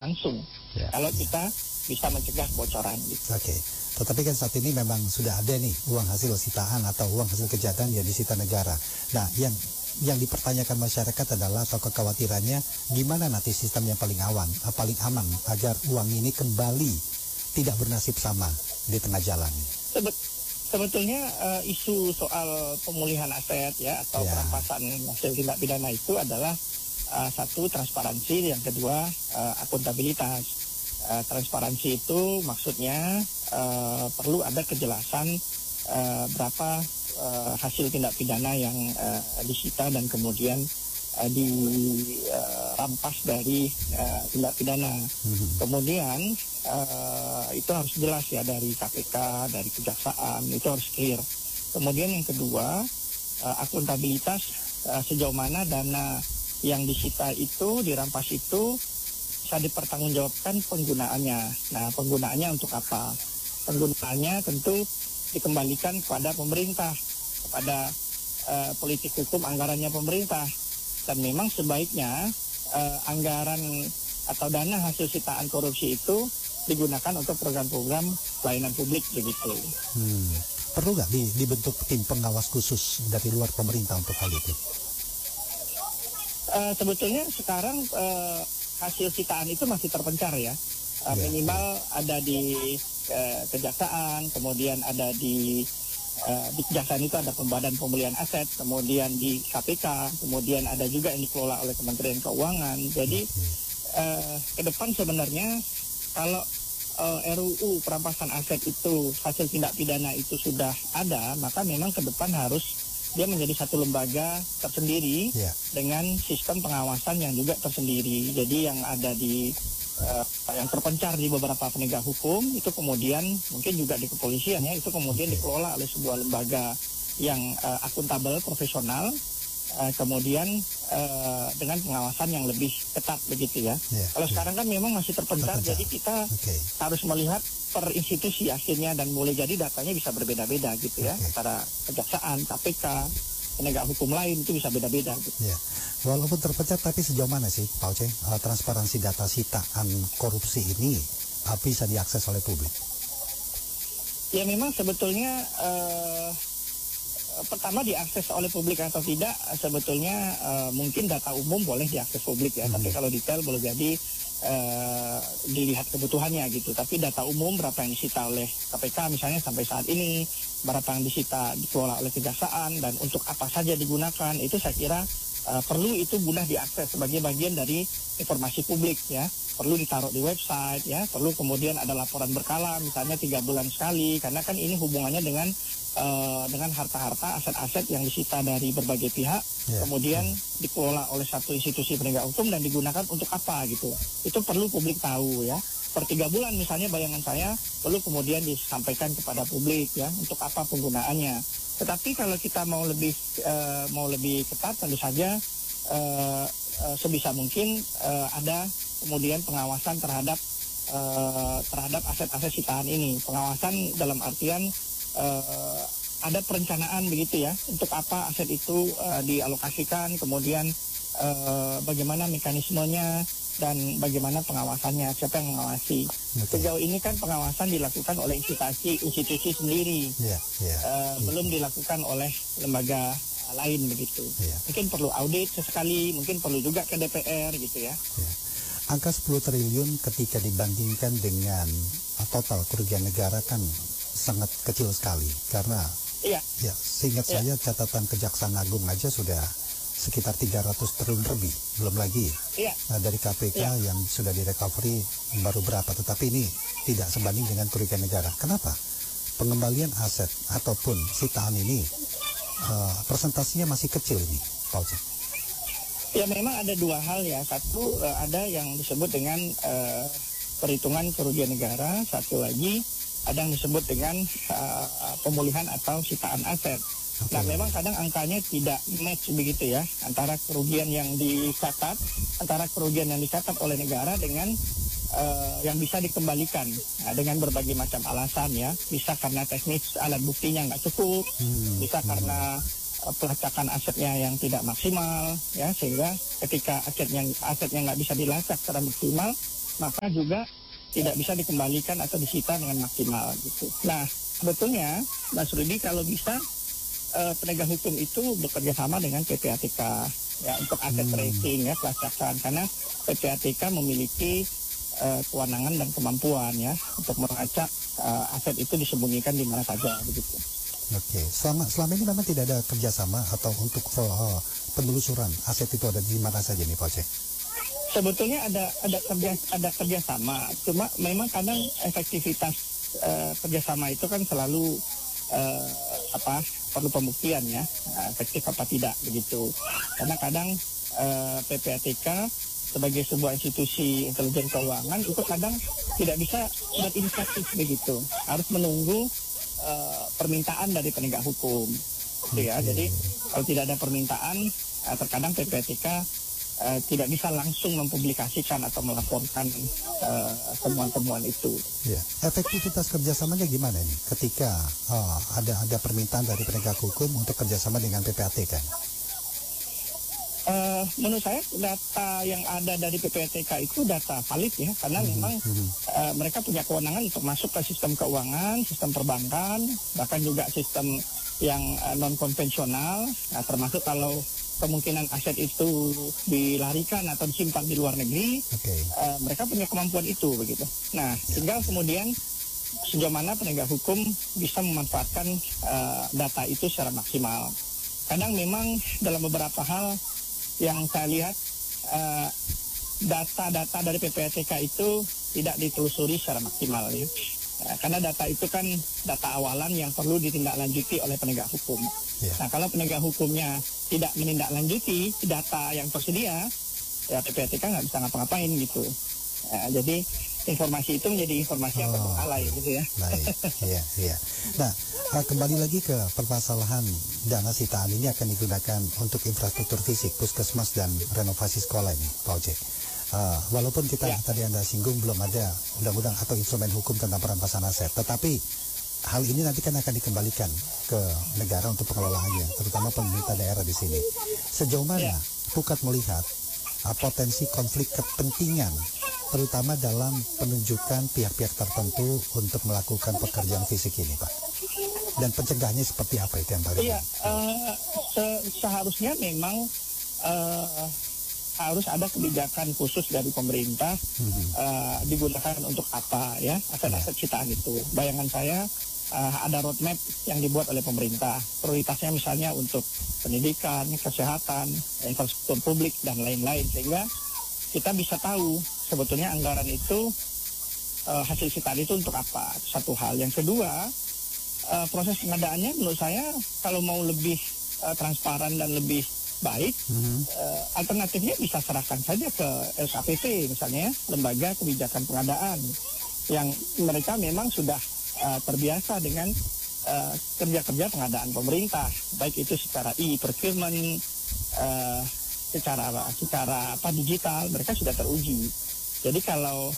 langsung kalau kita bisa mencegah kebocoran gitu. Oke. Tetapi kan saat ini memang sudah ada nih uang hasil sitaan atau uang hasil kejahatan yang disita negara. Nah, yang dipertanyakan masyarakat adalah atau kekhawatirannya gimana nanti sistem yang paling aman agar uang ini kembali tidak bernasib sama di tengah jalan. Sebetulnya isu soal pemulihan aset ya atau perampasan hasil tindak pidana itu adalah satu, transparansi, yang kedua akuntabilitas. Transparansi itu maksudnya perlu ada kejelasan berapa hasil tindak pidana yang disita dan kemudian dirampas dari tindak pidana. Kemudian itu harus jelas ya dari KPK, dari Kejaksaan, itu harus clear. Kemudian yang kedua, akuntabilitas, sejauh mana dana yang disita itu, dirampas itu bisa dipertanggungjawabkan penggunaannya. Nah, penggunaannya untuk apa? Penggunaannya tentu dikembalikan kepada pemerintah, kepada politik hukum anggarannya pemerintah. Dan memang sebaiknya anggaran atau dana hasil sitaan korupsi itu digunakan untuk program-program pelayanan publik begitu. Perlu nggak dibentuk tim pengawas khusus dari luar pemerintah untuk hal itu? Sebetulnya sekarang hasil sitaan itu masih terpencar ya. Minimal ada di Kejaksaan, kemudian ada di Kejaksaan itu ada Badan Pemulihan Aset, kemudian di KPK, kemudian ada juga yang dikelola oleh Kementerian Keuangan. Jadi ke depan sebenarnya kalau RUU perampasan aset itu hasil tindak pidana itu sudah ada, maka memang ke depan harus dia menjadi satu lembaga tersendiri dengan sistem pengawasan yang juga tersendiri. Jadi yang ada di yang terpencar di beberapa penegak hukum itu kemudian mungkin juga di kepolisian ya, itu kemudian dikelola oleh sebuah lembaga yang akuntabel, profesional, kemudian dengan pengawasan yang lebih ketat begitu ya. Kalau sekarang kan memang masih terpencar, jadi kita harus melihat per institusi akhirnya, dan boleh jadi datanya bisa berbeda-beda gitu ya, antara Kejaksaan, KPK, penegak hukum lain itu bisa beda-beda gitu. Walaupun terpecah, tapi sejauh mana sih Pak Oce transparansi data sitaan korupsi ini bisa diakses oleh publik? Ya memang sebetulnya pertama diakses oleh publik atau tidak, sebetulnya mungkin data umum boleh diakses publik ya, tapi kalau detail boleh jadi dilihat kebutuhannya gitu. Tapi data umum berapa yang disita oleh KPK misalnya sampai saat ini, berapa yang disita dikelola oleh Kejaksaan, dan untuk apa saja digunakan, itu saya kira perlu itu mudah diakses sebagai bagian dari informasi publik ya. Perlu ditaruh di website ya, perlu kemudian ada laporan berkala misalnya 3 bulan sekali, karena kan ini hubungannya dengan harta-harta, aset-aset yang disita dari berbagai pihak, kemudian dikelola oleh satu institusi penegak hukum dan digunakan untuk apa gitu. Itu perlu publik tahu ya. Per 3 bulan misalnya, bayangan saya perlu kemudian disampaikan kepada publik ya, untuk apa penggunaannya. Tetapi kalau kita mau lebih ketat, tentu saja sebisa mungkin ada kemudian pengawasan terhadap aset-aset sitaan ini. Pengawasan dalam artian ada perencanaan begitu ya, untuk apa aset itu dialokasikan, kemudian bagaimana mekanismenya dan bagaimana pengawasannya, siapa yang mengawasi. Sejauh ini kan pengawasan dilakukan oleh institusi sendiri, belum dilakukan oleh lembaga lain begitu. Mungkin perlu audit sesekali, mungkin perlu juga ke DPR gitu ya. Angka 10 triliun ketika dibandingkan dengan total kerugian negara kan sangat kecil sekali, karena seingat saya catatan Kejaksaan Agung aja sudah sekitar 300 triliun lebih, belum lagi dari KPK yang sudah direcovery baru berapa, tetapi ini tidak sebanding dengan kerugian negara. Kenapa pengembalian aset ataupun sitaan ini presentasinya masih kecil ini, Pak Oce? Ya memang ada dua hal ya. Satu, ada yang disebut dengan perhitungan kerugian negara. Satu lagi ada yang disebut dengan pemulihan atau sitaan aset. Nah memang kadang angkanya tidak match begitu ya, antara kerugian yang dicatat oleh negara dengan yang bisa dikembalikan, dengan berbagai macam alasan ya. Bisa karena teknis alat buktinya nggak cukup, bisa karena pelacakan asetnya yang tidak maksimal ya, sehingga ketika asetnya nggak bisa dilacak secara maksimal, maka juga tidak bisa dikembalikan atau disita dengan maksimal gitu. Nah, sebetulnya Mas Rudi kalau bisa penegak hukum itu bekerja sama dengan PPATK ya untuk aset tracing ya pelacakan, karena PPATK memiliki kewenangan dan kemampuan ya untuk melacak aset itu disembunyikan di mana saja begitu. Oke, selama ini memang tidak ada kerjasama atau untuk penelusuran aset itu ada di mana saja nih Pak Aceh? Sebetulnya ada kerjasama, cuma memang kadang efektivitas kerjasama itu kan selalu perlu pembuktian ya, efektif apa tidak begitu. Karena kadang PPATK sebagai sebuah institusi intelijen keuangan itu kadang tidak bisa berinisiatif begitu, harus menunggu permintaan dari penegak hukum gitu ya. Jadi kalau tidak ada permintaan, terkadang PPATK tidak bisa langsung mempublikasikan atau melaporkan temuan-temuan itu. Ya. Efektivitas kerjasamanya gimana nih ketika ada permintaan dari penegak hukum untuk kerjasama dengan PPATK? Menurut saya data yang ada dari PPATK itu data valid ya, karena memang mereka punya kewenangan untuk masuk ke sistem keuangan, sistem perbankan, bahkan juga sistem yang non konvensional, termasuk kalau kemungkinan aset itu dilarikan atau disimpan di luar negeri, mereka punya kemampuan itu begitu. Nah, tinggal kemudian sejauh mana penegak hukum bisa memanfaatkan data itu secara maksimal. Kadang memang dalam beberapa hal yang saya lihat data-data dari PPATK itu tidak ditelusuri secara maksimal ya. Karena data itu kan data awalan yang perlu ditindaklanjuti oleh penegak hukum. Nah, kalau penegak hukumnya tidak menindaklanjuti data yang tersedia, ya PPATK nggak bisa ngapa-ngapain gitu. Jadi informasi itu menjadi informasi yang terbengkalai gitu ya. Baik, iya. Nah, kembali lagi ke permasalahan dana sitaan ini akan digunakan untuk infrastruktur fisik, puskesmas dan renovasi sekolah ini, Pak Oce. Walaupun kita tadi Anda singgung belum ada undang-undang atau instrumen hukum tentang perampasan aset, tetapi hal ini nanti kan akan dikembalikan ke negara untuk pengelolaannya, terutama pemerintah daerah di sini. Sejauh mana Pukat melihat potensi konflik kepentingan, terutama dalam penunjukan pihak-pihak tertentu untuk melakukan pekerjaan fisik ini, Pak? Dan pencegahannya seperti apa itu yang paling? Iya, seharusnya memang harus ada kebijakan khusus dari pemerintah digunakan untuk apa ya aset-aset sitaan itu. Bayangan saya ada roadmap yang dibuat oleh pemerintah. Prioritasnya misalnya untuk pendidikan, kesehatan, infrastruktur publik dan lain-lain, sehingga kita bisa tahu sebetulnya anggaran itu hasil sitaan itu untuk apa. Satu hal. Yang kedua, proses pengadaannya menurut saya kalau mau lebih transparan dan lebih baik, alternatifnya bisa serahkan saja ke LKPP misalnya, lembaga kebijakan pengadaan yang mereka memang sudah terbiasa dengan kerja-kerja pengadaan pemerintah, baik itu secara e-procurement, secara digital, mereka sudah teruji. Jadi kalau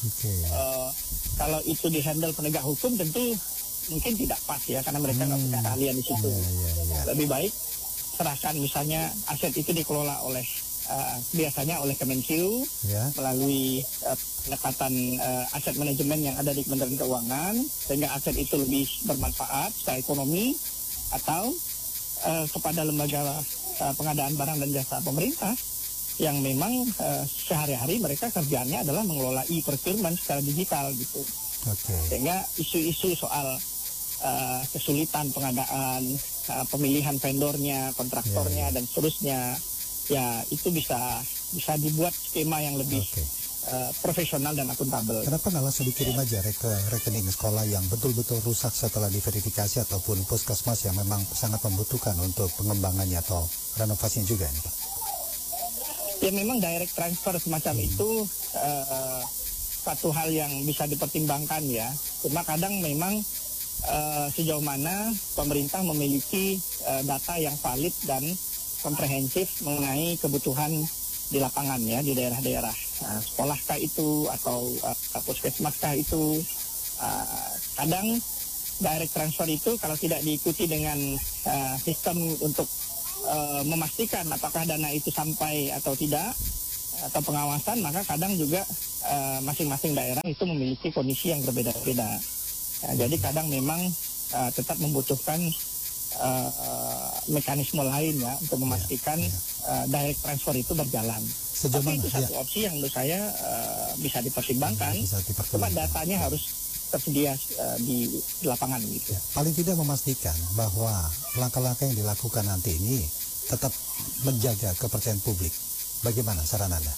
itu dihandle penegak hukum tentu mungkin tidak pas ya, karena mereka nggak punya keahlian di situ. Lebih baik serahkan misalnya aset itu dikelola oleh biasanya oleh Kemenkeu melalui pendekatan aset manajemen yang ada di Kementerian Keuangan, sehingga aset itu lebih bermanfaat secara ekonomi, atau kepada lembaga pengadaan barang dan jasa pemerintah yang memang sehari-hari mereka kerjaannya adalah mengelola e-procurement secara digital gitu. Sehingga isu-isu soal kesulitan pengadaan, pemilihan vendornya, kontraktornya dan seterusnya, ya itu bisa dibuat skema yang lebih profesional dan akuntabel. Kenapa nggak langsung dikirim aja ke rekening sekolah yang betul-betul rusak setelah diverifikasi, ataupun puskesmas yang memang sangat membutuhkan untuk pengembangannya atau renovasinya juga ini, Pak? Ya memang direct transfer semacam itu satu hal yang bisa dipertimbangkan ya. Cuma kadang memang sejauh mana pemerintah memiliki data yang valid dan komprehensif mengenai kebutuhan di lapangan ya, di daerah-daerah. Sekolahkah itu atau puskesmaskah itu, kadang direct transfer itu kalau tidak diikuti dengan sistem untuk memastikan apakah dana itu sampai atau tidak, atau pengawasan, maka kadang juga masing-masing daerah itu memiliki kondisi yang berbeda-beda. Jadi kadang memang tetap membutuhkan mekanisme lain ya untuk memastikan direct transfer itu berjalan. Tapi itu satu opsi yang menurut saya bisa dipertimbangkan. Cuma datanya harus tersedia di lapangan gitu. Paling tidak memastikan bahwa langkah-langkah yang dilakukan nanti ini tetap menjaga kepercayaan publik. Bagaimana saran Anda?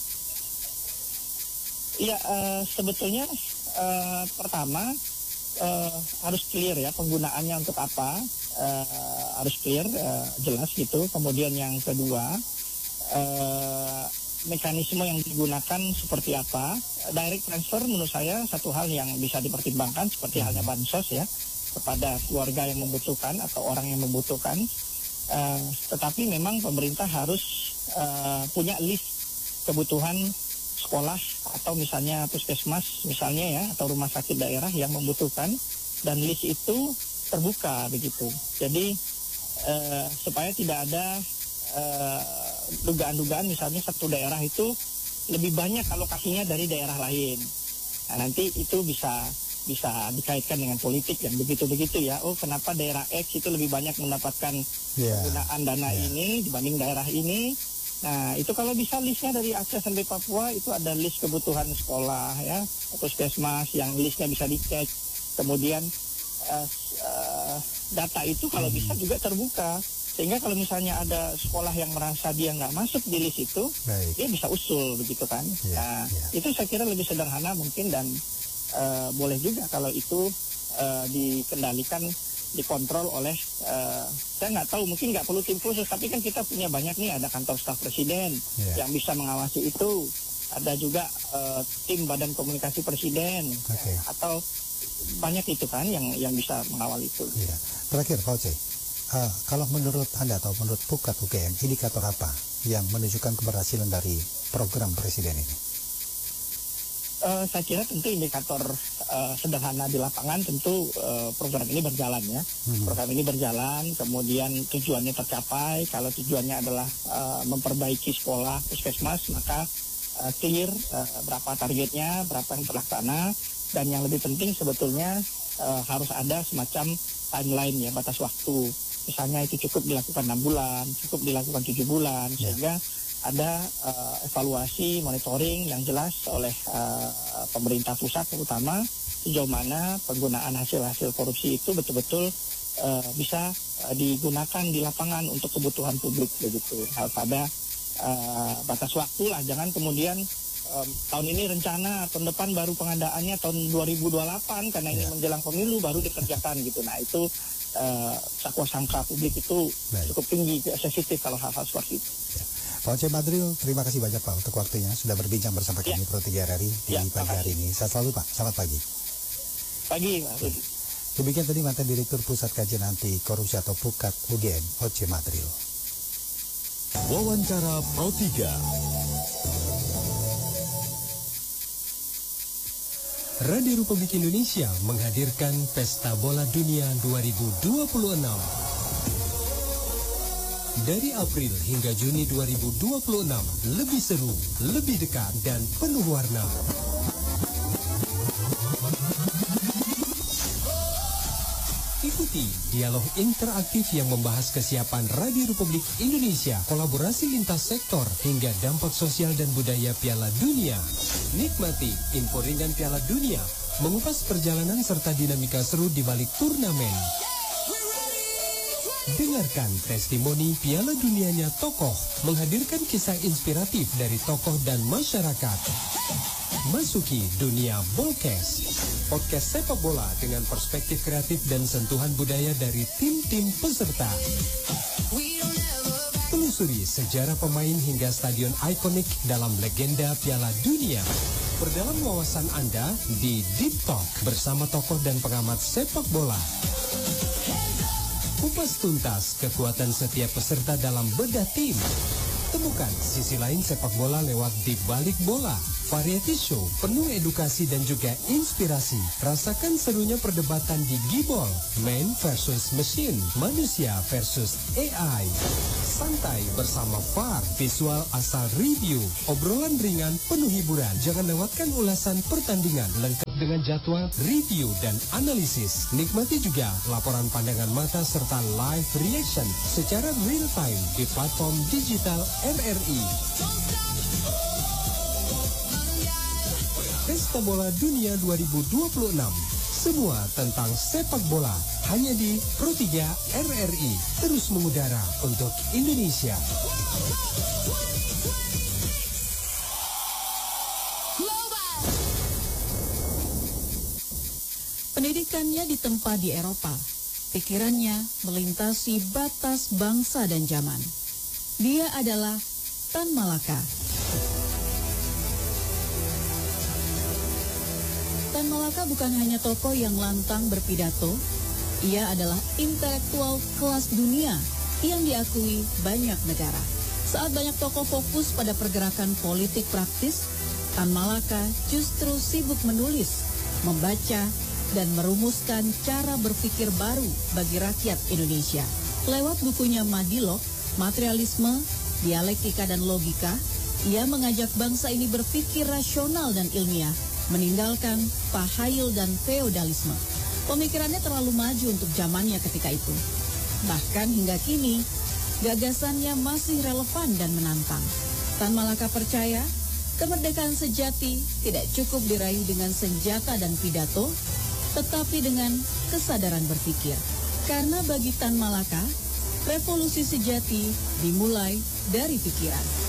Iya, sebetulnya pertama harus clear ya penggunaannya untuk apa, harus clear, jelas gitu. Kemudian yang kedua, mekanisme yang digunakan seperti apa. Direct transfer menurut saya satu hal yang bisa dipertimbangkan seperti halnya bansos ya kepada keluarga yang membutuhkan atau orang yang membutuhkan. Tetapi memang pemerintah harus punya list kebutuhan sekolah atau misalnya puskesmas misalnya ya atau rumah sakit daerah yang membutuhkan, dan list itu terbuka begitu. Jadi supaya tidak ada dugaan-dugaan misalnya satu daerah itu lebih banyak alokasinya dari daerah lain. Nah, nanti itu bisa dikaitkan dengan politik yang begitu-begitu ya. Oh, kenapa daerah X itu lebih banyak mendapatkan penggunaan dana ini dibanding daerah ini. Nah, itu kalau bisa listnya dari Aceh sampai Papua itu ada list kebutuhan sekolah ya, puskesmas yang listnya bisa dicek. Kemudian data itu kalau bisa juga terbuka. Sehingga kalau misalnya ada sekolah yang merasa dia nggak masuk di list itu, dia bisa usul begitu kan. Itu saya kira lebih sederhana mungkin, dan boleh juga kalau itu dikendalikan, dikontrol oleh, saya nggak tahu, mungkin nggak perlu tim khusus, tapi kan kita punya banyak nih, ada kantor staf presiden yang bisa mengawasi itu, ada juga tim badan komunikasi presiden, atau banyak itu kan yang bisa mengawal itu. Terakhir Pak Oce, kalau menurut Anda atau menurut Pukat UGM, indikator apa yang menunjukkan keberhasilan dari program presiden ini? Saya kira tentu indikator sederhana di lapangan, tentu program ini berjalan ya. Program ini berjalan, kemudian tujuannya tercapai. Kalau tujuannya adalah memperbaiki sekolah, puskesmas, maka clear berapa targetnya, berapa yang terlaksana, dan yang lebih penting sebetulnya harus ada semacam timeline ya, batas waktu. Misalnya itu cukup dilakukan 6 bulan, cukup dilakukan 7 bulan, sehingga ada evaluasi, monitoring yang jelas oleh pemerintah pusat terutama sejauh mana penggunaan hasil-hasil korupsi itu betul-betul bisa digunakan di lapangan untuk kebutuhan publik begitu. Harus ada batas waktu lah, jangan kemudian tahun ini rencana, tahun depan baru pengadaannya tahun 2028 karena ini menjelang pemilu baru dikerjakan gitu. Nah itu sakwa sangka publik itu cukup tinggi, sensitif kalau hal-hal seperti itu. Pak Oce Madril, terima kasih banyak Pak untuk waktunya sudah berbincang bersama kami Pro 3 RRI di pagi hari ini. Sehat selalu Pak, selamat pagi. Pagi Pak. Demikian tadi mantan Direktur Pusat Kajian Anti Korupsi atau Pukat UGM, Oce Madril. Wawancara Pro 3. Radio Republik Indonesia menghadirkan Pesta Bola Dunia 2026. Dari April hingga Juni 2026, lebih seru, lebih dekat, dan penuh warna. Ikuti dialog interaktif yang membahas kesiapan Radio Republik Indonesia, kolaborasi lintas sektor, hingga dampak sosial dan budaya Piala Dunia. Nikmati info ringan Piala Dunia, mengupas perjalanan serta dinamika seru di balik turnamen. Dengarkan testimoni Piala Dunianya tokoh, menghadirkan kisah inspiratif dari tokoh dan masyarakat. Masuki dunia Bolkes, podcast sepak bola dengan perspektif kreatif dan sentuhan budaya dari tim-tim peserta. Telusuri sejarah pemain hingga stadion ikonik dalam legenda Piala Dunia. Perdalam wawasan Anda di Deep Talk bersama tokoh dan pengamat sepak bola. Kupas tuntas kekuatan setiap peserta dalam bedah tim. Temukan sisi lain sepak bola lewat Di Balik Bola. Variety show penuh edukasi dan juga inspirasi. Rasakan serunya perdebatan di Gibol, man versus machine, manusia versus AI. santai bersama VAR, visual asal review, obrolan ringan penuh hiburan. Jangan lewatkan ulasan pertandingan lengkap dengan jadwal, review, dan analisis. Nikmati juga laporan pandangan mata serta live reaction secara real time di platform digital RRI. Pesta Bola Dunia 2026. Semua tentang sepak bola hanya di Pro 3 RRI, terus mengudara untuk Indonesia. Pendidikannya ditempa di Eropa. Pikirannya melintasi batas bangsa dan zaman. Dia adalah Tan Malaka. Tan Malaka bukan hanya tokoh yang lantang berpidato, ia adalah intelektual kelas dunia yang diakui banyak negara. Saat banyak tokoh fokus pada pergerakan politik praktis, Tan Malaka justru sibuk menulis, membaca, dan merumuskan cara berpikir baru bagi rakyat Indonesia. Lewat bukunya Madilog, Materialisme, Dialektika dan Logika, ia mengajak bangsa ini berpikir rasional dan ilmiah, meninggalkan tahayul dan feodalisme. Pemikirannya terlalu maju untuk zamannya ketika itu. Bahkan hingga kini, gagasannya masih relevan dan menantang. Tan Malaka percaya, kemerdekaan sejati tidak cukup diraih dengan senjata dan pidato, tetapi dengan kesadaran berpikir. Karena bagi Tan Malaka, revolusi sejati dimulai dari pikiran.